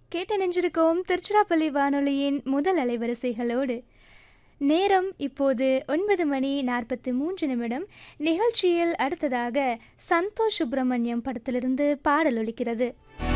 கேட்டு நினைஞ்சிருக்கோம் திருச்சிராப்பள்ளி வானொலியின் முதல் அலைவரிசைகளோடு. நேரம் இப்போது 9:43. நிகழ்ச்சியில் அடுத்ததாக சந்தோஷ் சுப்பிரமணியம் படத்திலிருந்து பாடல் ஒலிக்கிறது.